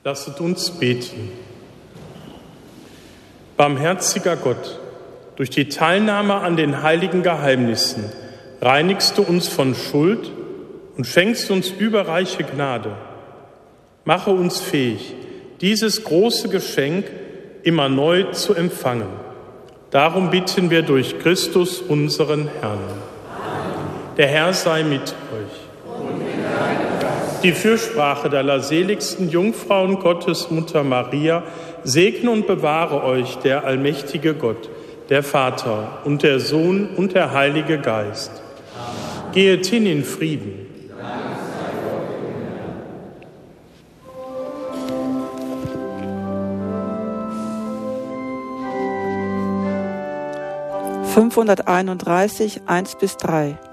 Lasset uns beten. Barmherziger Gott, durch die Teilnahme an den heiligen Geheimnissen reinigst du uns von Schuld und schenkst uns überreiche Gnade. Mache uns fähig, dieses große Geschenk immer neu zu empfangen. Darum bitten wir durch Christus, unseren Herrn. Der Herr sei mit euch. Die Fürsprache der allerseligsten Jungfrau und Gottesmutter Maria segne und bewahre euch der allmächtige Gott, der Vater und der Sohn und der Heilige Geist. Amen. Gehet hin in Frieden. 531, 1 bis 3.